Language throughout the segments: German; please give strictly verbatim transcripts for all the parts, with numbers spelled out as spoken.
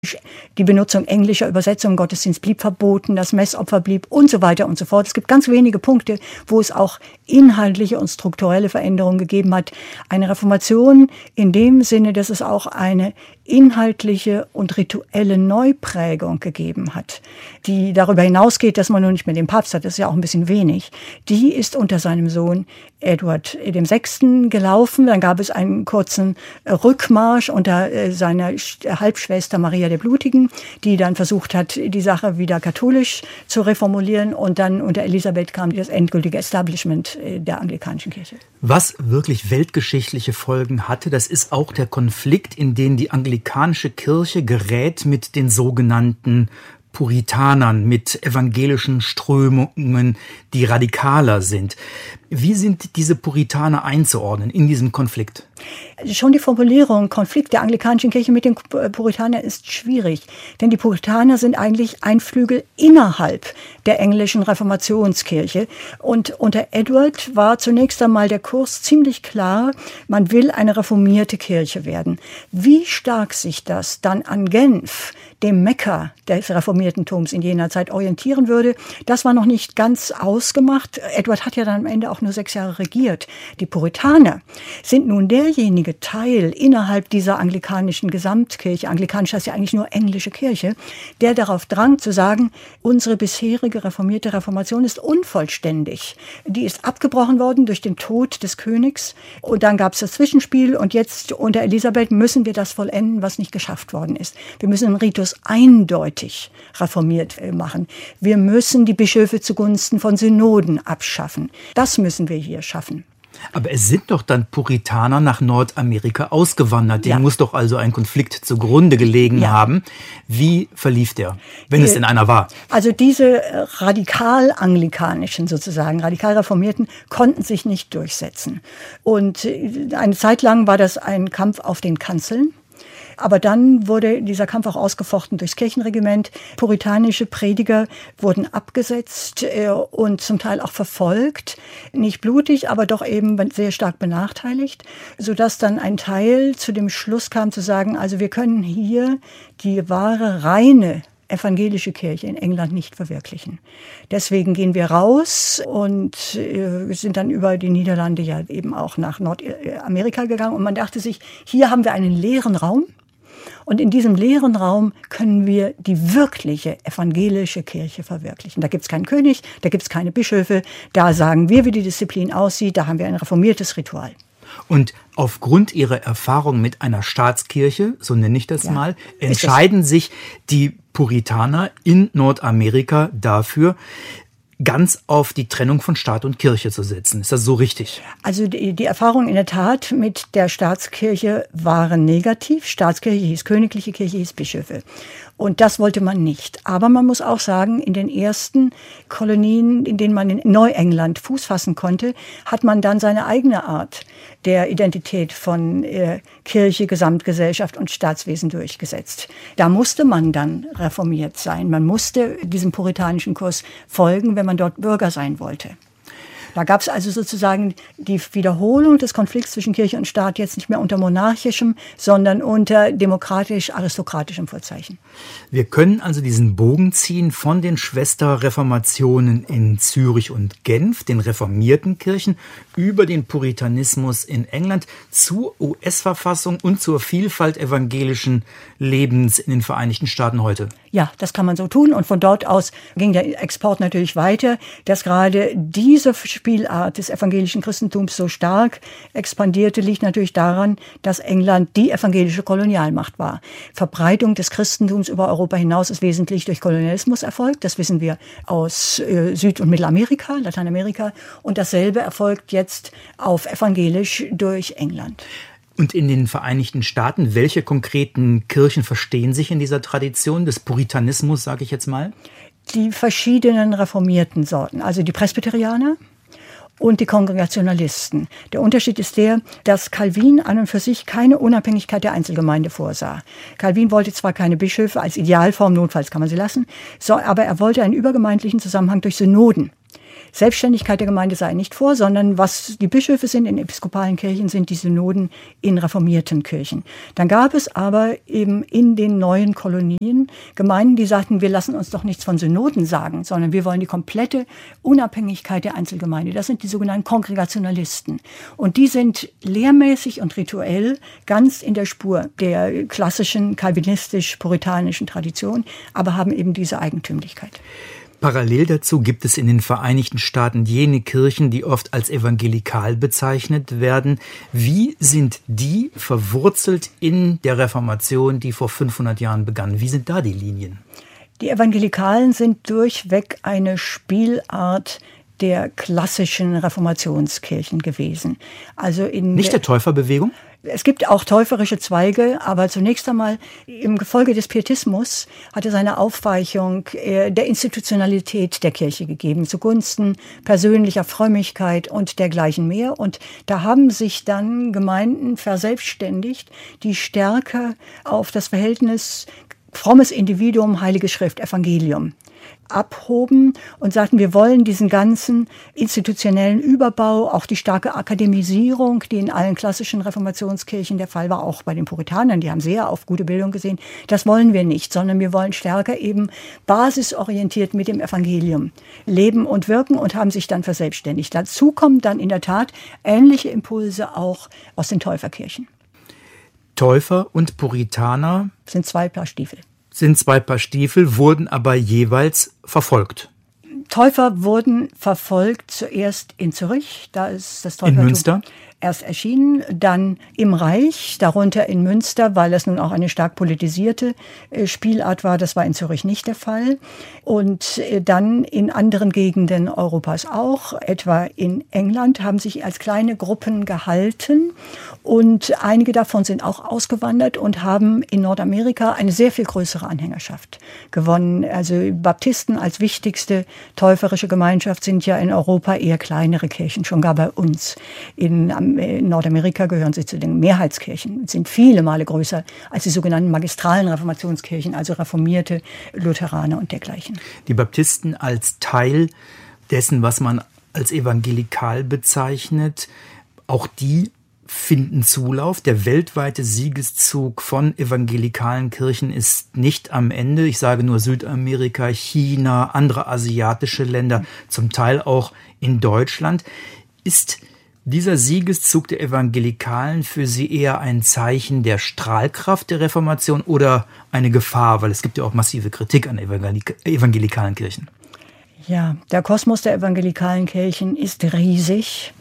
Die Benutzung englischer Übersetzungen, Gottesdienst blieb verboten, das Messopfer blieb und so weiter und so fort. Es gibt ganz wenige Punkte, wo es auch inhaltliche und strukturelle Veränderungen gegeben hat. Eine Reformation in dem Sinne, dass es auch eine inhaltliche und rituelle Neuprägung gegeben hat, die darüber hinausgeht, dass man nur nicht mehr den Papst hat, das ist ja auch ein bisschen wenig. Die ist unter seinem Sohn Eduard dem Sechsten gelaufen. Dann gab es einen kurzen Rückmarsch unter seiner Halbschwester Maria der Blutigen, die dann versucht hat, die Sache wieder katholisch zu reformulieren. Und dann unter Elisabeth kam das endgültige Establishment der anglikanischen Kirche. Was wirklich weltgeschichtliche Folgen hatte, das ist auch der Konflikt, in den die anglikanische Kirche gerät mit den sogenannten Puritanern, mit evangelischen Strömungen, die radikaler sind. Wie sind diese Puritaner einzuordnen in diesem Konflikt? Schon die Formulierung Konflikt der anglikanischen Kirche mit den Puritanern ist schwierig. Denn die Puritaner sind eigentlich ein Flügel innerhalb der englischen Reformationskirche. Und unter Edward war zunächst einmal der Kurs ziemlich klar, man will eine reformierte Kirche werden. Wie stark sich das dann an Genf, dem Mekka des Reformiertentums in jener Zeit, orientieren würde, das war noch nicht ganz ausgemacht. Edward hat ja dann am Ende auch nur sechs Jahre regiert. Die Puritaner sind nun derjenige Teil innerhalb dieser anglikanischen Gesamtkirche, anglikanisch heißt ja eigentlich nur englische Kirche, der darauf drang zu sagen, unsere bisherige reformierte Reformation ist unvollständig. Die ist abgebrochen worden durch den Tod des Königs und dann gab es das Zwischenspiel und jetzt unter Elisabeth müssen wir das vollenden, was nicht geschafft worden ist. Wir müssen den Ritus eindeutig reformiert machen. Wir müssen die Bischöfe zugunsten von Synoden abschaffen. Das müssen wir hier schaffen. Aber es sind doch dann Puritaner nach Nordamerika ausgewandert. Denen Ja. muss doch also ein Konflikt zugrunde gelegen Ja. haben. Wie verlief der, wenn es denn einer war? Also diese radikal-anglikanischen sozusagen, radikal Reformierten konnten sich nicht durchsetzen. Und eine Zeit lang war das ein Kampf auf den Kanzeln. Aber dann wurde dieser Kampf auch ausgefochten durchs Kirchenregiment. Puritanische Prediger wurden abgesetzt äh, und zum Teil auch verfolgt. Nicht blutig, aber doch eben sehr stark benachteiligt, sodass dann ein Teil zu dem Schluss kam zu sagen, also wir können hier die wahre, reine evangelische Kirche in England nicht verwirklichen. Deswegen gehen wir raus und äh, sind dann über die Niederlande ja eben auch nach Nordamerika gegangen. Und man dachte sich, hier haben wir einen leeren Raum. Und in diesem leeren Raum können wir die wirkliche evangelische Kirche verwirklichen. Da gibt es keinen König, da gibt es keine Bischöfe. Da sagen wir, wie die Disziplin aussieht. Da haben wir ein reformiertes Ritual. Und aufgrund ihrer Erfahrung mit einer Staatskirche, so nenne ich das Ja, mal, entscheiden sich die Puritaner in Nordamerika dafür, ganz auf die Trennung von Staat und Kirche zu setzen. Ist das so richtig? Also die, die Erfahrungen in der Tat mit der Staatskirche waren negativ. Staatskirche hieß königliche Kirche, hieß Bischöfe. Und das wollte man nicht. Aber man muss auch sagen, in den ersten Kolonien, in denen man in Neuengland Fuß fassen konnte, hat man dann seine eigene Art der Identität von äh, Kirche, Gesamtgesellschaft und Staatswesen durchgesetzt. Da musste man dann reformiert sein. Man musste diesem puritanischen Kurs folgen, wenn man dort Bürger sein wollte. Da gab es also sozusagen die Wiederholung des Konflikts zwischen Kirche und Staat jetzt nicht mehr unter monarchischem, sondern unter demokratisch-aristokratischem Vorzeichen. Wir können also diesen Bogen ziehen von den Schwesterreformationen in Zürich und Genf, den reformierten Kirchen, über den Puritanismus in England zur U S-Verfassung und zur Vielfalt evangelischen Lebens in den Vereinigten Staaten heute. Ja, das kann man so tun. Und von dort aus ging der Export natürlich weiter, dass gerade diese Spielart des evangelischen Christentums so stark expandierte, liegt natürlich daran, dass England die evangelische Kolonialmacht war. Verbreitung des Christentums über Europa hinaus ist wesentlich durch Kolonialismus erfolgt. Das wissen wir aus äh, Süd- und Mittelamerika, Lateinamerika. Und dasselbe erfolgt jetzt auf evangelisch durch England. Und in den Vereinigten Staaten, welche konkreten Kirchen verstehen sich in dieser Tradition des Puritanismus, sage ich jetzt mal? Die verschiedenen reformierten Sorten, also die Presbyterianer und die Kongregationalisten. Der Unterschied ist der, dass Calvin an und für sich keine Unabhängigkeit der Einzelgemeinde vorsah. Calvin wollte zwar keine Bischöfe als Idealform, notfalls kann man sie lassen, so, aber er wollte einen übergemeindlichen Zusammenhang durch Synoden. Selbstständigkeit der Gemeinde sei nicht vor, sondern was die Bischöfe sind in episkopalen Kirchen, sind die Synoden in reformierten Kirchen. Dann gab es aber eben in den neuen Kolonien Gemeinden, die sagten, wir lassen uns doch nichts von Synoden sagen, sondern wir wollen die komplette Unabhängigkeit der Einzelgemeinde. Das sind die sogenannten Kongregationalisten. Und die sind lehrmäßig und rituell ganz in der Spur der klassischen kalvinistisch-puritanischen Tradition, aber haben eben diese Eigentümlichkeit. Parallel dazu gibt es in den Vereinigten Staaten jene Kirchen, die oft als evangelikal bezeichnet werden. Wie sind die verwurzelt in der Reformation, die vor fünfhundert Jahren begann? Wie sind da die Linien? Die Evangelikalen sind durchweg eine Spielart der klassischen Reformationskirchen gewesen. Also in Nicht der Täuferbewegung? Es gibt auch täuferische Zweige, aber zunächst einmal im Gefolge des Pietismus hat es eine Aufweichung der Institutionalität der Kirche gegeben, zugunsten persönlicher Frömmigkeit und dergleichen mehr. Und da haben sich dann Gemeinden verselbstständigt, die stärker auf das Verhältnis frommes Individuum, Heilige Schrift, Evangelium abhoben und sagten, wir wollen diesen ganzen institutionellen Überbau, auch die starke Akademisierung, die in allen klassischen Reformationskirchen der Fall war, auch bei den Puritanern, die haben sehr auf gute Bildung gesehen, das wollen wir nicht, sondern wir wollen stärker eben basisorientiert mit dem Evangelium leben und wirken und haben sich dann verselbstständigt. Dazu kommen dann in der Tat ähnliche Impulse auch aus den Täuferkirchen. Täufer und Puritaner sind zwei Paar Stiefel. sind zwei Paar Stiefel, wurden aber jeweils verfolgt. Täufer wurden verfolgt zuerst in Zürich, da ist das Täufertum in Münster erst erschienen, dann im Reich, darunter in Münster, weil das nun auch eine stark politisierte Spielart war, das war in Zürich nicht der Fall. Und dann in anderen Gegenden Europas auch, etwa in England, haben sich als kleine Gruppen gehalten und einige davon sind auch ausgewandert und haben in Nordamerika eine sehr viel größere Anhängerschaft gewonnen. Also Baptisten als wichtigste täuferische Gemeinschaft sind ja in Europa eher kleinere Kirchen, schon gar bei uns. In In Nordamerika gehören sie zu den Mehrheitskirchen, sind viele Male größer als die sogenannten magistralen Reformationskirchen, also reformierte Lutheraner und dergleichen. Die Baptisten als Teil dessen, was man als evangelikal bezeichnet, auch die finden Zulauf. Der weltweite Siegeszug von evangelikalen Kirchen ist nicht am Ende. Ich sage nur Südamerika, China, andere asiatische Länder, zum Teil auch in Deutschland. Ist dieser Siegeszug der Evangelikalen für Sie eher ein Zeichen der Strahlkraft der Reformation oder eine Gefahr? Weil es gibt ja auch massive Kritik an evangelik- evangelikalen Kirchen. Ja, der Kosmos der evangelikalen Kirchen ist riesig.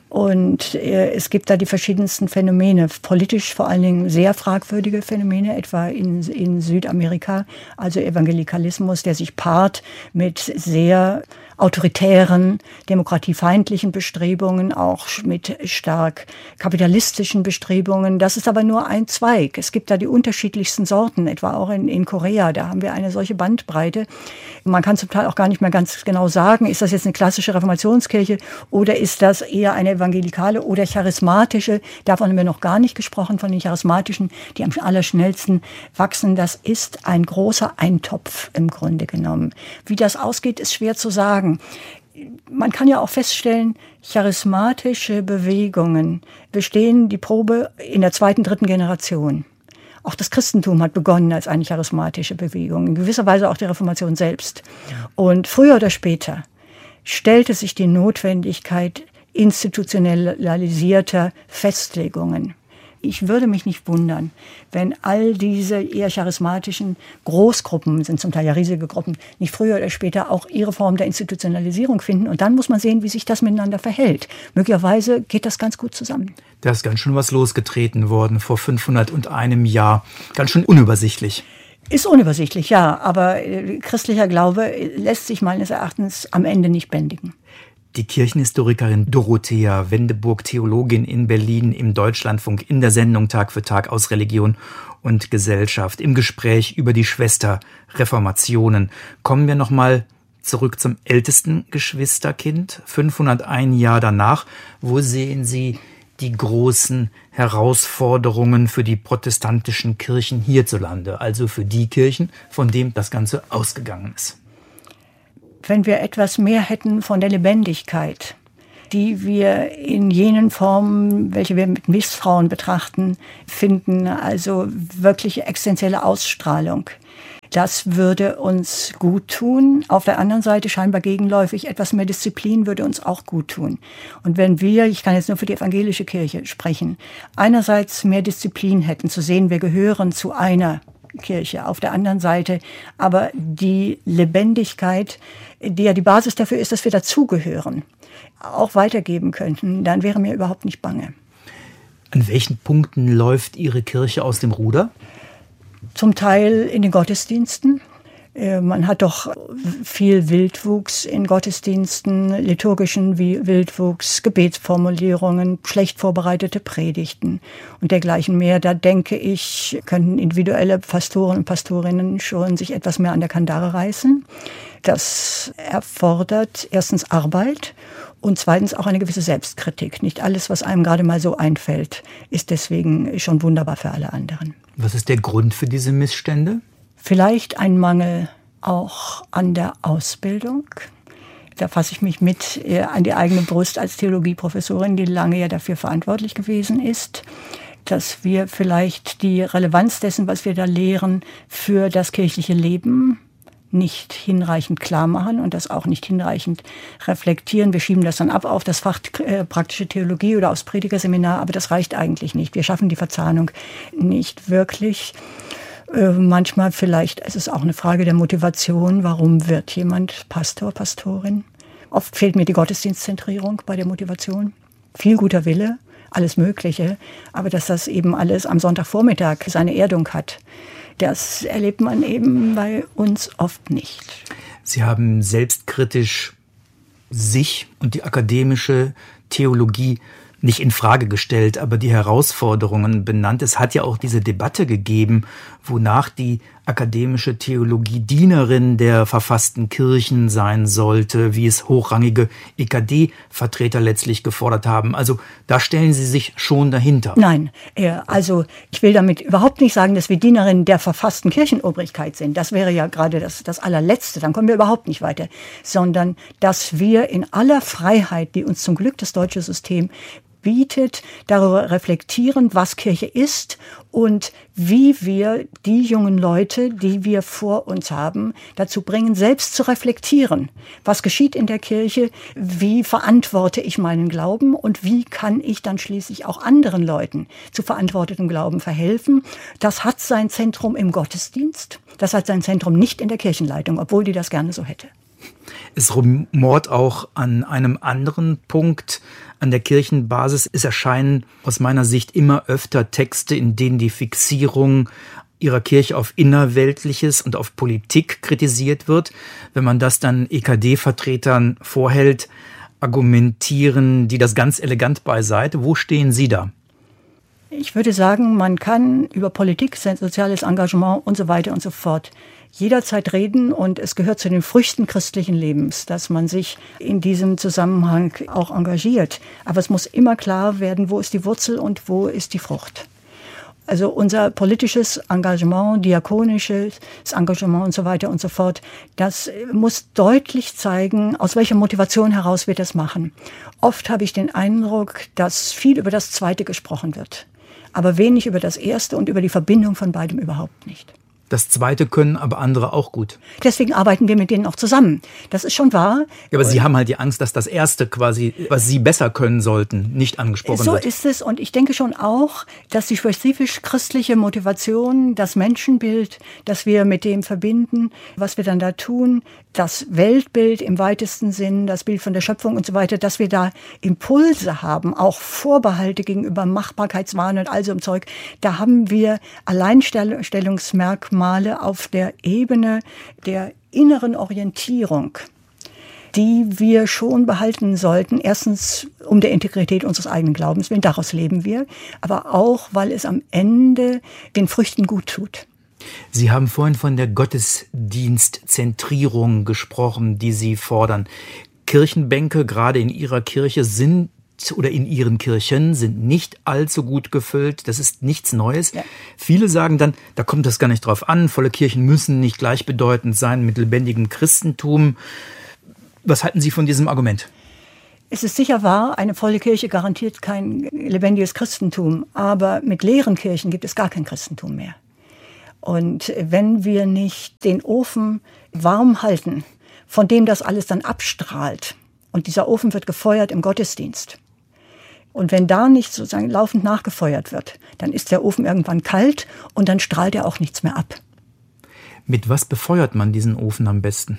Und es gibt da die verschiedensten Phänomene, politisch vor allen Dingen sehr fragwürdige Phänomene, etwa in, in Südamerika, also Evangelikalismus, der sich paart mit sehr autoritären, demokratiefeindlichen Bestrebungen, auch mit stark kapitalistischen Bestrebungen. Das ist aber nur ein Zweig. Es gibt da die unterschiedlichsten Sorten, etwa auch in, in Korea. Da haben wir eine solche Bandbreite. Man kann zum Teil auch gar nicht mehr ganz genau sagen, ist das jetzt eine klassische Reformationskirche oder ist das eher eine evangelikale oder charismatische? Davon haben wir noch gar nicht gesprochen, von den charismatischen, die am allerschnellsten wachsen. Das ist ein großer Eintopf im Grunde genommen. Wie das ausgeht, ist schwer zu sagen. Man kann ja auch feststellen, charismatische Bewegungen bestehen die Probe in der zweiten, dritten Generation. Auch das Christentum hat begonnen als eine charismatische Bewegung, in gewisser Weise auch die Reformation selbst. Und früher oder später stellte sich die Notwendigkeit institutionalisierter Festlegungen. Ich würde mich nicht wundern, wenn all diese eher charismatischen Großgruppen, sind zum Teil ja riesige Gruppen, nicht früher oder später auch ihre Form der Institutionalisierung finden. Und dann muss man sehen, wie sich das miteinander verhält. Möglicherweise geht das ganz gut zusammen. Da ist ganz schön was losgetreten worden vor fünfhunderteinem Jahr. Ganz schön unübersichtlich. Ist unübersichtlich, ja. Aber äh, christlicher Glaube lässt sich meines Erachtens am Ende nicht bändigen. Die Kirchenhistorikerin Dorothea Wendeburg, Theologin in Berlin, im Deutschlandfunk, in der Sendung Tag für Tag aus Religion und Gesellschaft, im Gespräch über die Schwesterreformationen. Kommen wir nochmal zurück zum ältesten Geschwisterkind, fünfhunderteins Jahre danach. Wo sehen Sie die großen Herausforderungen für die protestantischen Kirchen hierzulande, also für die Kirchen, von denen das Ganze ausgegangen ist? wenn wir etwas mehr hätten von der Lebendigkeit, die wir in jenen Formen, welche wir mit Misstrauen betrachten, finden, also wirkliche existenzielle Ausstrahlung. Das würde uns gut tun. Auf der anderen Seite scheinbar gegenläufig, etwas mehr Disziplin würde uns auch gut tun. Und wenn wir, ich kann jetzt nur für die evangelische Kirche sprechen, einerseits mehr Disziplin hätten, zu sehen, wir gehören zu einer Kirche, auf der anderen Seite aber die Lebendigkeit, die ja die Basis dafür ist, dass wir dazugehören, auch weitergeben könnten, dann wäre mir überhaupt nicht bange. An welchen Punkten läuft Ihre Kirche aus dem Ruder? Zum Teil in den Gottesdiensten. Man hat doch viel Wildwuchs in Gottesdiensten, liturgischen wie Wildwuchs, Gebetsformulierungen, schlecht vorbereitete Predigten und dergleichen mehr. Da denke ich, könnten individuelle Pastoren und Pastorinnen schon sich etwas mehr an der Kandare reißen. Das erfordert erstens Arbeit und zweitens auch eine gewisse Selbstkritik. Nicht alles, was einem gerade mal so einfällt, ist deswegen schon wunderbar für alle anderen. Was ist der Grund für diese Missstände? Vielleicht ein Mangel auch an der Ausbildung. Da fasse ich mich mit äh, an die eigene Brust als Theologieprofessorin, die lange ja dafür verantwortlich gewesen ist, dass wir vielleicht die Relevanz dessen, was wir da lehren, für das kirchliche Leben nicht hinreichend klar machen und das auch nicht hinreichend reflektieren. Wir schieben das dann ab auf das Fach äh, praktische Theologie oder aufs Predigerseminar, aber das reicht eigentlich nicht. Wir schaffen die Verzahnung nicht wirklich. Äh, manchmal vielleicht ist es auch eine Frage der Motivation. Warum wird jemand Pastor, Pastorin? Oft fehlt mir die Gottesdienstzentrierung bei der Motivation. Viel guter Wille, alles Mögliche, aber dass das eben alles am Sonntagvormittag seine Erdung hat, das erlebt man eben bei uns oft nicht. Sie haben selbstkritisch sich und die akademische Theologie nicht in Frage gestellt, aber die Herausforderungen benannt. Es hat ja auch diese Debatte gegeben, wonach die akademische Theologie Dienerin der verfassten Kirchen sein sollte, wie es hochrangige E K D-Vertreter letztlich gefordert haben. Also da stellen Sie sich schon dahinter. Nein, also ich will damit überhaupt nicht sagen, dass wir Dienerin der verfassten Kirchenobrigkeit sind. Das wäre ja gerade das, das allerletzte, dann kommen wir überhaupt nicht weiter. Sondern, dass wir in aller Freiheit, die uns zum Glück das deutsche System bietet, darüber reflektieren, was Kirche ist und wie wir die jungen Leute, die wir vor uns haben, dazu bringen, selbst zu reflektieren. Was geschieht in der Kirche? Wie verantworte ich meinen Glauben? Und wie kann ich dann schließlich auch anderen Leuten zu verantwortetem Glauben verhelfen? Das hat sein Zentrum im Gottesdienst. Das hat sein Zentrum nicht in der Kirchenleitung, obwohl die das gerne so hätte. Es rumort auch an einem anderen Punkt an der Kirchenbasis. Es erscheinen aus meiner Sicht immer öfter Texte, in denen die Fixierung ihrer Kirche auf Innerweltliches und auf Politik kritisiert wird. Wenn man das dann E K D-Vertretern vorhält, argumentieren die das ganz elegant beiseite. Wo stehen Sie da? Ich würde sagen, man kann über Politik, soziales Engagement und so weiter und so fort jederzeit reden und es gehört zu den Früchten christlichen Lebens, dass man sich in diesem Zusammenhang auch engagiert. Aber es muss immer klar werden, wo ist die Wurzel und wo ist die Frucht. Also unser politisches Engagement, diakonisches Engagement und so weiter und so fort, das muss deutlich zeigen, aus welcher Motivation heraus wir das machen. Oft habe ich den Eindruck, dass viel über das Zweite gesprochen wird, aber wenig über das Erste und über die Verbindung von beidem überhaupt nicht. Das Zweite können aber andere auch gut. Deswegen arbeiten wir mit denen auch zusammen. Das ist schon wahr. Ja, aber Sie haben halt die Angst, dass das Erste quasi, was Sie besser können sollten, nicht angesprochen so wird. So ist es. Und ich denke schon auch, dass die spezifisch christliche Motivation, das Menschenbild, das wir mit dem verbinden, was wir dann da tun, das Weltbild im weitesten Sinn, das Bild von der Schöpfung und so weiter, dass wir da Impulse haben, auch Vorbehalte gegenüber Machbarkeitswahn und all so einem Zeug. Da haben wir Alleinstellungsmerkmale auf der Ebene der inneren Orientierung, die wir schon behalten sollten. Erstens um der Integrität unseres eigenen Glaubens willen, daraus leben wir, aber auch, weil es am Ende den Früchten gut tut. Sie haben vorhin von der Gottesdienstzentrierung gesprochen, die Sie fordern. Kirchenbänke, gerade in Ihrer Kirche, sind oder in ihren Kirchen sind nicht allzu gut gefüllt. Das ist nichts Neues. Ja. Viele sagen dann, da kommt das gar nicht drauf an. Volle Kirchen müssen nicht gleichbedeutend sein mit lebendigem Christentum. Was halten Sie von diesem Argument? Es ist sicher wahr, eine volle Kirche garantiert kein lebendiges Christentum, aber mit leeren Kirchen gibt es gar kein Christentum mehr. Und wenn wir nicht den Ofen warm halten, von dem das alles dann abstrahlt, und dieser Ofen wird gefeuert im Gottesdienst, und wenn da nicht sozusagen laufend nachgefeuert wird, dann ist der Ofen irgendwann kalt und dann strahlt er auch nichts mehr ab. Mit was befeuert man diesen Ofen am besten?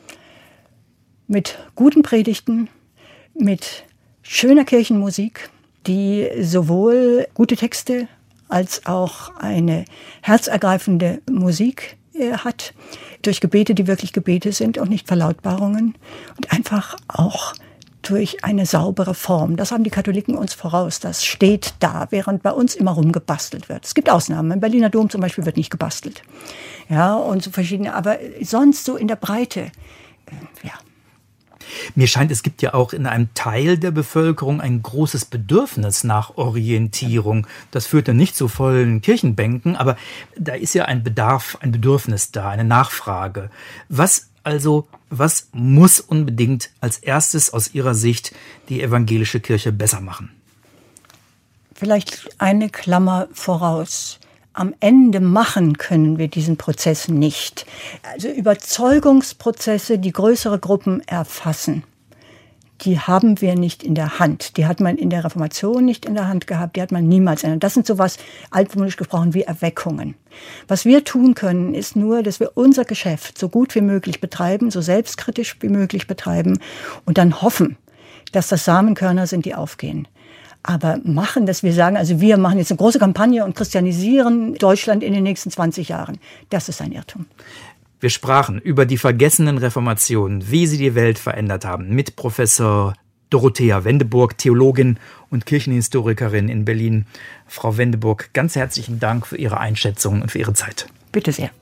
Mit guten Predigten, mit schöner Kirchenmusik, die sowohl gute Texte als auch eine herzergreifende Musik äh, hat, durch Gebete, die wirklich Gebete sind und nicht Verlautbarungen, und einfach auch durch eine saubere Form. Das haben die Katholiken uns voraus. Das steht da, während bei uns immer rumgebastelt wird. Es gibt Ausnahmen. Im Berliner Dom zum Beispiel wird nicht gebastelt. Ja, und so verschiedene. Aber sonst so in der Breite, äh, ja. Mir scheint, es gibt ja auch in einem Teil der Bevölkerung ein großes Bedürfnis nach Orientierung. Das führt dann nicht zu vollen Kirchenbänken, aber da ist ja ein Bedarf, ein Bedürfnis da, eine Nachfrage. Was also, was muss unbedingt als erstes aus Ihrer Sicht die evangelische Kirche besser machen? Vielleicht eine Klammer voraus. Am Ende machen können wir diesen Prozess nicht. Also Überzeugungsprozesse, die größere Gruppen erfassen, die haben wir nicht in der Hand. Die hat man in der Reformation nicht in der Hand gehabt, die hat man niemals in der Hand. Das sind sowas, altmodisch gesprochen, wie Erweckungen. Was wir tun können, ist nur, dass wir unser Geschäft so gut wie möglich betreiben, so selbstkritisch wie möglich betreiben und dann hoffen, dass das Samenkörner sind, die aufgehen. Aber machen, dass wir sagen, also wir machen jetzt eine große Kampagne und christianisieren Deutschland in den nächsten zwanzig Jahren, das ist ein Irrtum. Wir sprachen über die vergessenen Reformationen, wie sie die Welt verändert haben, mit Professor Dorothea Wendeburg, Theologin und Kirchenhistorikerin in Berlin. Frau Wendeburg, ganz herzlichen Dank für Ihre Einschätzung und für Ihre Zeit. Bitte sehr.